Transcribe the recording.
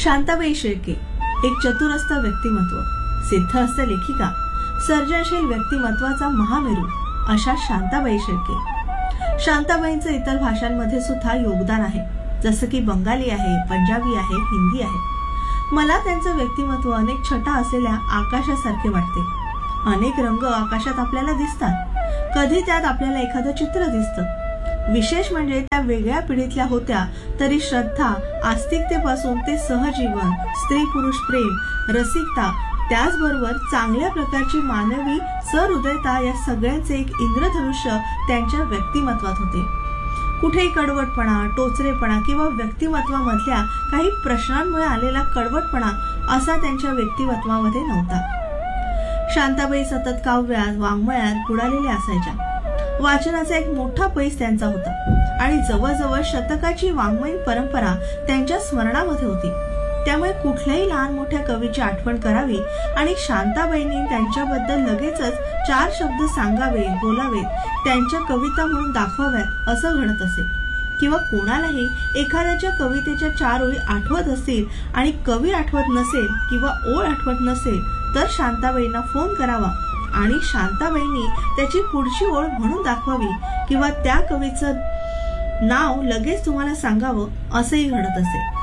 शांताबाई शेळके एक चतुरस्थ व्यक्तिमत्व, सिद्धहस्त लेखिका, सर्जनशील व्यक्तिमत्वाचा महामेरू अशा शांताबाई शेळके. शांताबाईंचं इतर भाषांमध्ये सुद्धा योगदान आहे, जसं की बंगाली आहे, पंजाबी आहे, हिंदी आहे. मला त्यांचं व्यक्तिमत्व अनेक छटा असलेल्या आकाशासारखे वाटते. अनेक रंग आकाशात आपल्याला दिसतात. कधी त्यात आपल्याला एखादं चित्र दिसतं. विशेष म्हणजे त्या वेगळ्या पिढीतल्या होत्या तरी श्रद्धा, आस्तिकतेपासून ते सहजीवन, स्त्री पुरुष प्रेम, रसिकता, त्याचबरोबर चांगल्या प्रकारची मानवी सहृदयता या सगळ्याचे एक इंद्रधनुष्य त्यांच्या व्यक्तिमत्वात होते. कुठेही कडवटपणा, टोचरेपणा किंवा व्यक्तिमत्वामधल्या काही प्रश्नांमुळे आलेला कडवटपणा असा त्यांच्या व्यक्तिमत्वामध्ये नव्हता. शांताबाई सतत काव्यात, वाङ्मयात बुडालेल्या असायच्या. वाचनाचा एक मोठा पैस त्यांचा होता आणि जवळजवळ शतकाची वाङ्मयीन परंपरा त्यांच्या स्मरणामध्ये होती. त्यामुळे कुठल्याही लहान मोठ्या कवीची आठवण करावी आणि शांताबाईंनी त्यांच्याबद्दल लगेचच 4 शब्द सांगावे, बोलावेत, त्यांच्या कविता म्हणून दाखवाव्यात असं घडत असे. किंवा कोणालाही एखाद्याच्या कवितेच्या 4 ओळी आठवत असतील आणि कवी आठवत नसेल किंवा ओळ आठवत नसेल तर शांताबाईंना फोन करावा आणि शांताबाईंनी त्याची पुढची ओळ म्हणून दाखवावी किंवा त्या कवीचं नाव लगेच तुम्हाला सांगावं असंही घडत असे.